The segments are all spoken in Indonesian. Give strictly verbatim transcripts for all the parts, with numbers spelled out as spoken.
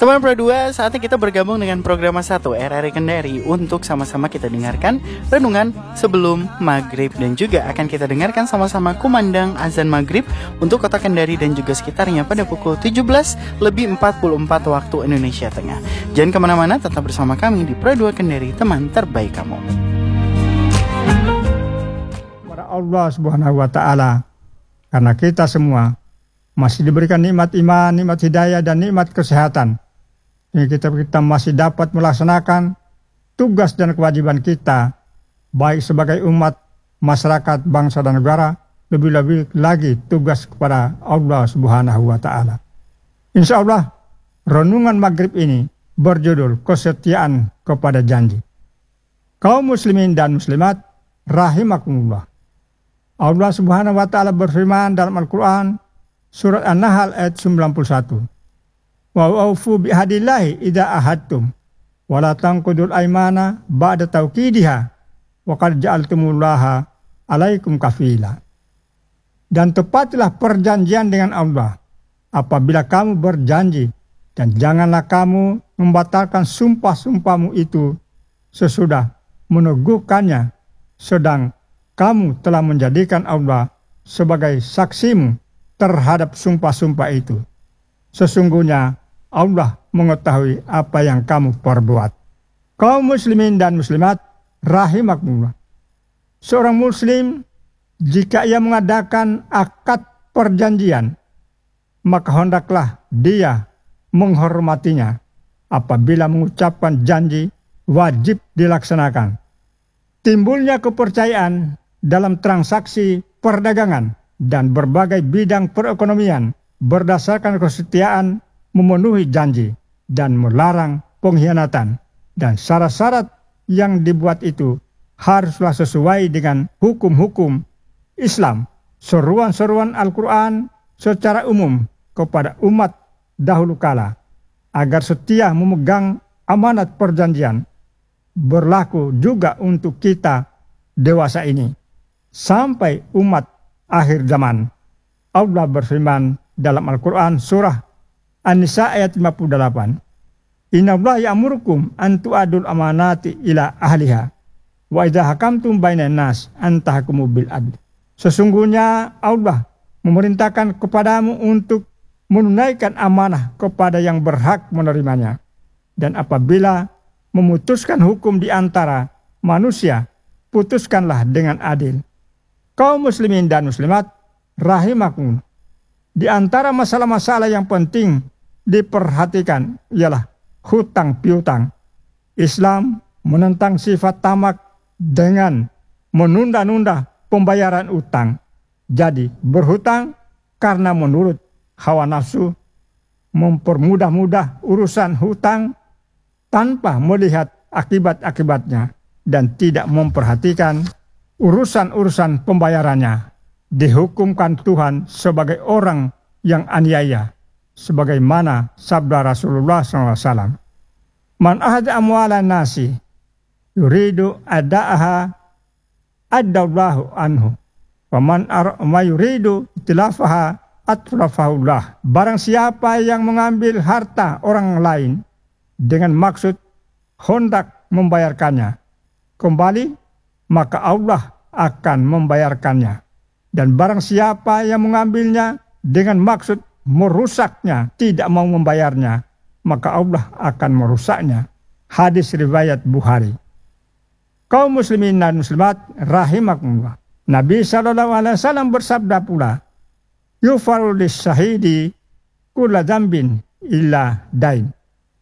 Teman Pro dua, saatnya kita bergabung dengan program satu R R I Kendari untuk sama-sama kita dengarkan renungan sebelum maghrib. Dan juga akan kita dengarkan sama-sama kumandang azan maghrib untuk kota Kendari dan juga sekitarnya pada pukul tujuh belas lebih empat puluh empat waktu Indonesia Tengah. Jangan kemana-mana, tetap bersama kami di Pro dua Kendari, teman terbaik kamu. Kepada Allah Subhanahu wa Ta'ala, karena kita semua masih diberikan nikmat iman, nikmat hidayah, dan nikmat kesehatan. Ini kita, kita masih dapat melaksanakan tugas dan kewajiban kita, baik sebagai umat, masyarakat, bangsa, dan negara, lebih-lebih lagi tugas kepada Allah Subhanahu wa Ta'ala. Insya Allah, renungan maghrib ini berjudul kesetiaan kepada janji. Kaum muslimin dan muslimat, rahimakumullah. Allah Subhanahu wa Ta'ala berfirman dalam Al-Quran, Surat An-Nahl ayat sembilan puluh satu. Wa aufu bihadillahi idza ahadtum wa la tanqudul aymana ba'da tawkidiha wa qad ja'altumullaha alaikum kafila. Dan tepatilah perjanjian dengan Allah apabila kamu berjanji, dan janganlah kamu membatalkan sumpah-sumpahmu itu sesudah meneguhkannya, sedang kamu telah menjadikan Allah sebagai saksimu terhadap sumpah-sumpah itu. Sesungguhnya Allah mengetahui apa yang kamu perbuat. Kaum muslimin dan muslimat, rahimakumullah. Seorang muslim, jika ia mengadakan akad perjanjian, maka hendaklah dia menghormatinya. Apabila mengucapkan janji, wajib dilaksanakan. Timbulnya kepercayaan dalam transaksi perdagangan dan berbagai bidang perekonomian berdasarkan kesetiaan memenuhi janji dan melarang pengkhianatan, dan syarat-syarat yang dibuat itu haruslah sesuai dengan hukum-hukum Islam, seruan-seruan Al-Quran secara umum kepada umat dahulu kala, agar setia memegang amanat perjanjian berlaku juga untuk kita dewasa ini sampai umat akhir zaman. Allah berfirman dalam Al-Quran surah An-Nisa ayat lima puluh delapan. Inna Allah ya'murukum an tu'adul amanati ila ahliha wa idza hakamtum bainan nas an tahkumu bil adl. Sesungguhnya Allah memerintahkan kepadamu untuk menunaikan amanah kepada yang berhak menerimanya, dan apabila memutuskan hukum di antara manusia, putuskanlah dengan adil. Kaum muslimin dan muslimat, rahimakum. Di antara masalah-masalah yang penting diperhatikan ialah hutang piutang. Islam menentang sifat tamak dengan menunda-nunda pembayaran utang. Jadi berhutang karena menurut hawa nafsu, mempermudah-mudah urusan hutang tanpa melihat akibat-akibatnya dan tidak memperhatikan urusan-urusan pembayarannya. Dihukumkan Tuhan sebagai orang yang aniaya, sebagaimana sabda Rasulullah shallallahu alaihi wasallam. Man ahada amwalan nasi yuridu ada'aha addallahu anhu, wa man ma yuridu itlafaha atfafahullah. Barang siapa yang mengambil harta orang lain dengan maksud hendak membayarkannya kembali, maka Allah akan membayarkannya. Dan barang siapa yang mengambilnya dengan maksud merusaknya, tidak mau membayarnya, maka Allah akan merusaknya. Hadis riwayat Bukhari. Kaum muslimin dan muslimat, rahimakumullah. Nabi shallallahu alaihi wasallam bersabda pula, yufaru lis-syahidi kulla dzambin illa dain.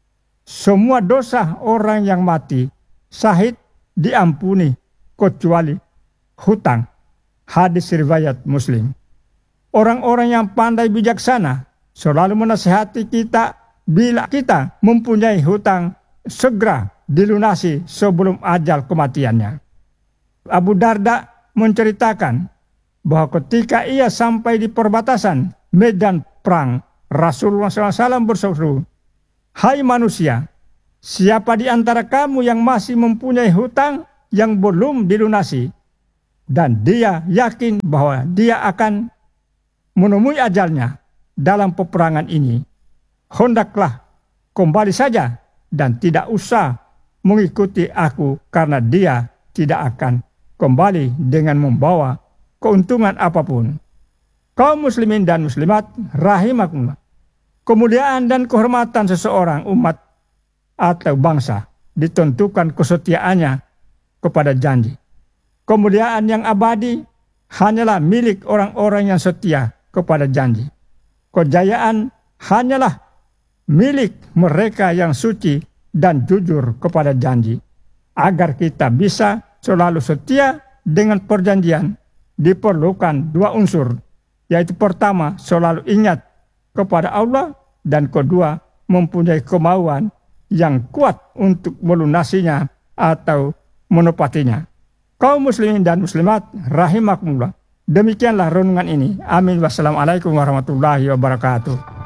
Semua dosa orang yang mati syahid diampuni kecuali hutang. Hadis riwayat Muslim. Orang-orang yang pandai bijaksana selalu menasihati kita bila kita mempunyai hutang, segera dilunasi sebelum ajal kematiannya. Abu Darda menceritakan bahwa ketika ia sampai di perbatasan medan perang, Rasulullah shallallahu alaihi wasallam berseru, "Hai manusia, siapa di antara kamu yang masih mempunyai hutang yang belum dilunasi, dan dia yakin bahwa dia akan menemui ajalnya dalam peperangan ini, hendaklah kembali saja dan tidak usah mengikuti aku, karena dia tidak akan kembali dengan membawa keuntungan apapun. Kaum muslimin dan muslimat rahimakumullah, kemuliaan dan kehormatan seseorang umat atau bangsa ditentukan kesetiaannya kepada janji. Kemuliaan yang abadi hanyalah milik orang-orang yang setia kepada janji. Kejayaan hanyalah milik mereka yang suci dan jujur kepada janji. Agar kita bisa selalu setia dengan perjanjian, diperlukan dua unsur, yaitu pertama, selalu ingat kepada Allah, dan kedua, mempunyai kemauan yang kuat untuk melunasinya atau menepatinya. Kaum muslimin dan muslimat rahimakumullah, demikianlah renungan ini. Amin. Wassalamualaikum warahmatullahi wabarakatuh.